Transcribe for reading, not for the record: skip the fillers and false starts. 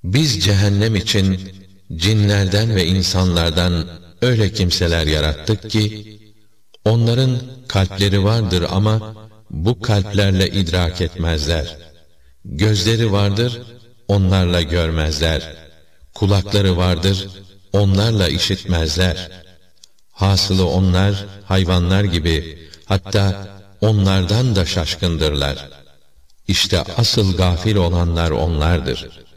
Biz cehennem için cinlerden ve insanlardan öyle kimseler yarattık ki, onların kalpleri vardır ama bu kalplerle idrak etmezler. Gözleri vardır, onlarla görmezler. Kulakları vardır, onlarla işitmezler. Hasılı onlar hayvanlar gibi, hatta onlardan da şaşkındırlar. İşte asıl gafil olanlar onlardır.